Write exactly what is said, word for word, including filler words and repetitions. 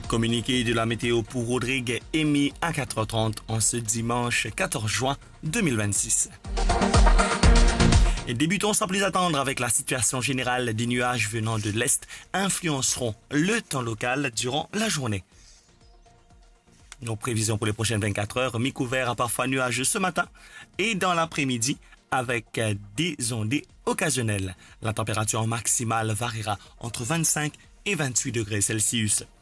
Communiqué de la météo pour Rodrigue émis à quatre heures trente en ce dimanche quatorze juin deux mille vingt-six. Et débutons sans plus attendre avec la situation générale. Des nuages venant de l'Est influenceront le temps local durant la journée. Nos prévisions pour les prochaines vingt-quatre heures, mi-couvert à parfois nuageux ce matin et dans l'après-midi avec des ondées occasionnelles. La température maximale variera entre vingt-cinq et vingt-huit degrés Celsius.